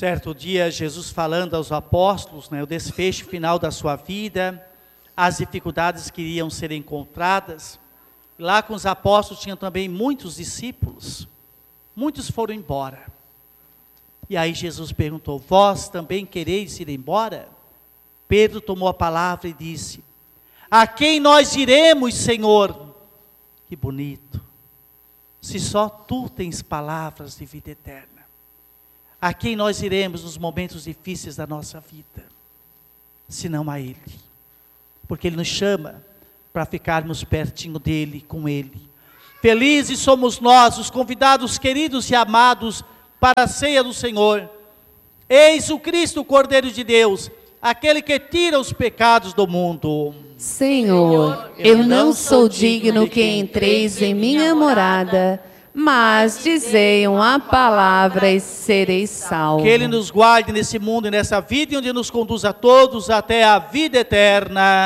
Certo dia, Jesus falando aos apóstolos, o desfecho final da sua vida, as dificuldades que iriam ser encontradas. Lá com os apóstolos tinham também muitos discípulos. Muitos foram embora. E aí Jesus perguntou: vós também quereis ir embora? Pedro tomou a palavra e disse: a quem nós iremos, Senhor? Que bonito. Se só tu tens palavras de vida eterna. A quem nós iremos nos momentos difíceis da nossa vida? Senão a Ele. Porque Ele nos chama para ficarmos pertinho dEle, com Ele. Felizes somos nós, os convidados queridos e amados para a ceia do Senhor. Eis o Cristo, o Cordeiro de Deus, aquele que tira os pecados do mundo. Senhor, eu não sou digno que entreis em minha morada, mas dizei uma palavra e serei salvo. Que Ele nos guarde nesse mundo e nessa vida, e onde nos conduz a todos até a vida eterna.